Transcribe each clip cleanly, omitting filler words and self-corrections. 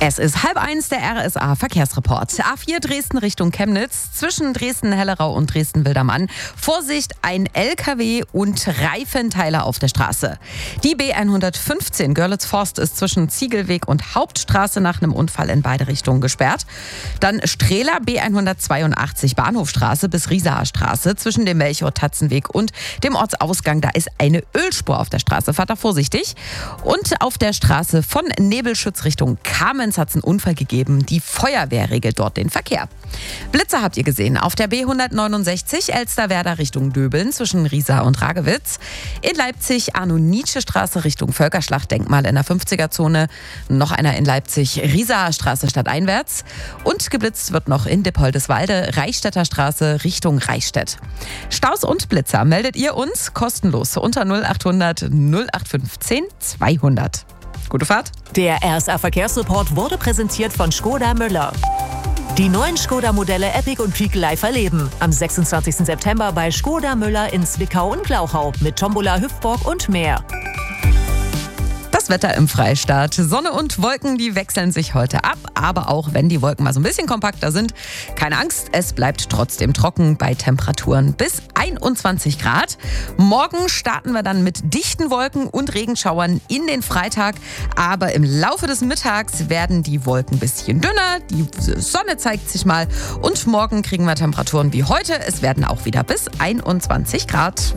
Es ist 12:30, der RSA-Verkehrsreport. A4 Dresden Richtung Chemnitz, zwischen Dresden-Hellerau und Dresden-Wildermann. Vorsicht, ein LKW und Reifenteile auf der Straße. Die B115 Görlitz-Forst ist zwischen Ziegelweg und Hauptstraße nach einem Unfall in beide Richtungen gesperrt. Dann Strehler B182 Bahnhofstraße bis Riesaer Straße zwischen dem Melchior-Tatzenweg und dem Ortsausgang. Da ist eine Ölspur auf der Straße. Fahrt da vorsichtig. Und auf der Straße von Nebelschütz Richtung Kamenz hat es einen Unfall gegeben. Die Feuerwehr regelt dort den Verkehr. Blitzer habt ihr gesehen. Auf der B169 Elsterwerda Richtung Döbeln zwischen Riesa und Ragewitz. In Leipzig Arno-Nietzsche-Straße Richtung Völkerschlachtdenkmal in der 50er-Zone. Noch einer in Leipzig Riesaer Straße stadteinwärts. Und geblitzt wird noch in Dippoldeswalde Reichstätter Straße Richtung Reichstätt. Staus und Blitzer meldet ihr uns kostenlos unter 0800 0815 200. Gute Fahrt. Der RSA-Verkehrsreport wurde präsentiert von Škoda Müller. Die neuen Škoda-Modelle Epic und Peak live erleben. Am 26. September bei Škoda Müller in Zwickau und Glauchau mit Tombola, Hüpfburg und mehr. Das Wetter im Freistaat. Sonne und Wolken, die wechseln sich heute ab. Aber auch wenn die Wolken mal so ein bisschen kompakter sind, keine Angst, es bleibt trotzdem trocken bei Temperaturen bis 21 Grad. Morgen starten wir dann mit dichten Wolken und Regenschauern in den Freitag. Aber im Laufe des Mittags werden die Wolken ein bisschen dünner. Die Sonne zeigt sich mal. Und morgen kriegen wir Temperaturen wie heute. Es werden auch wieder bis 21 Grad.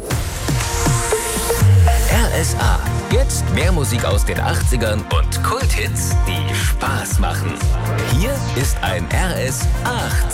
RSA. Jetzt mehr Musik aus den 80ern und Kulthits, die Spaß machen. Hier ist ein RS 8.